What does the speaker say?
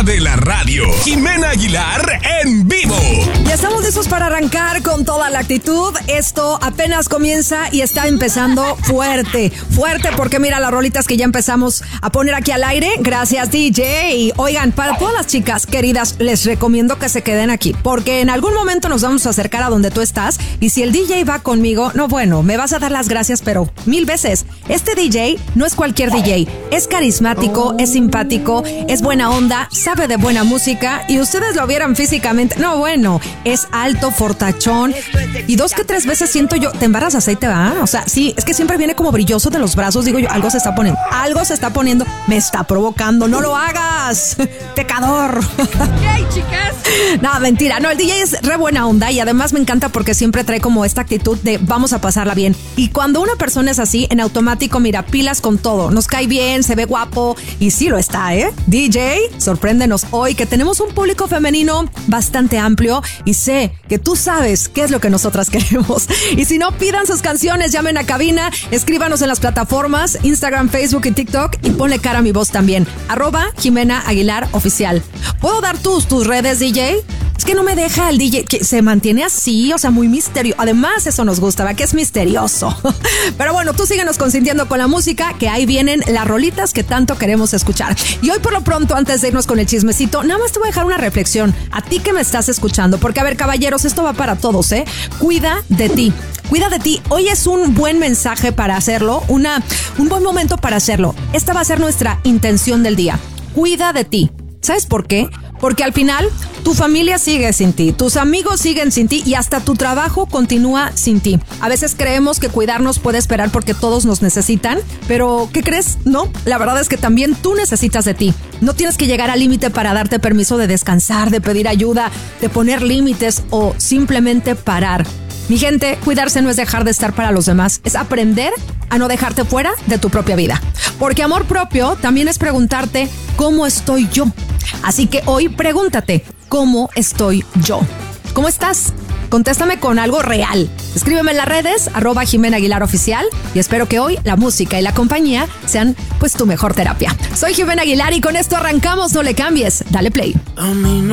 de la radio, Jimena Aguilar en vivo. Ya estamos listos para arrancar con toda la actitud. Esto apenas comienza y está empezando fuerte porque mira las rolitas que ya empezamos a poner aquí al aire. Gracias, DJ. Y oigan, para todas las chicas queridas, les recomiendo que se queden aquí porque en algún momento nos vamos a acercar a donde tú estás y si el DJ va conmigo, no, bueno, me vas a dar las gracias, pero 1000 veces. Este DJ no es cualquier DJ, es carismático, es simpático, es buena onda, sabe de buena música y ustedes lo vieran físicamente, no, bueno, es alto, fortachón y 2 que 3 veces siento yo, ¿te embarras aceite, va? O sea, sí, es que siempre viene como brilloso de los brazos, digo yo, algo se está poniendo, me está provocando, no lo hagas, pecador. ¿Qué, chicas? No, mentira, no, el DJ es re buena onda y además me encanta porque siempre trae como esta actitud de vamos a pasarla bien. Y cuando una persona es así, en automático, mira, pilas con todo, nos cae bien, se ve guapo y sí lo está, ¿eh? DJ, sorpréndenos hoy que tenemos un público femenino bastante amplio y sé que tú sabes qué es lo que nosotras queremos. Y si no, pidan sus canciones, llamen a cabina, escríbanos en las plataformas Instagram, Facebook y TikTok y ponle cara a mi voz también. @Jimena Aguilar Oficial. ¿Puedo dar tus redes, DJ? Es que no me deja el DJ, que se mantiene así, o sea, muy misterioso. Además, eso nos gusta, ¿verdad? Que es misterioso. Pero bueno, tú síguenos consintiendo con la música, que ahí vienen las rolitas que tanto queremos escuchar. Y hoy por lo pronto, antes de irnos con el chismecito, nada más te voy a dejar una reflexión a ti que me estás escuchando. Porque, a ver, caballeros, esto va para todos, ¿eh? Cuida de ti. Cuida de ti. Hoy es un buen mensaje para hacerlo, un buen momento para hacerlo. Esta va a ser nuestra intención del día. Cuida de ti. ¿Sabes por qué? Porque al final tu familia sigue sin ti, tus amigos siguen sin ti y hasta tu trabajo continúa sin ti. A veces creemos que cuidarnos puede esperar porque todos nos necesitan, pero ¿qué crees? No, la verdad es que también tú necesitas de ti. No tienes que llegar al límite para darte permiso de descansar, de pedir ayuda, de poner límites o simplemente parar. Mi gente, cuidarse no es dejar de estar para los demás, es aprender a no dejarte fuera de tu propia vida. Porque amor propio también es preguntarte ¿cómo estoy yo? Así que hoy pregúntate ¿cómo estoy yo? ¿Cómo estás? Contéstame con algo real. Escríbeme en las redes @Jimena Aguilar Oficial y espero que hoy la música y la compañía sean pues tu mejor terapia. Soy Jimena Aguilar y con esto arrancamos, no le cambies, dale play.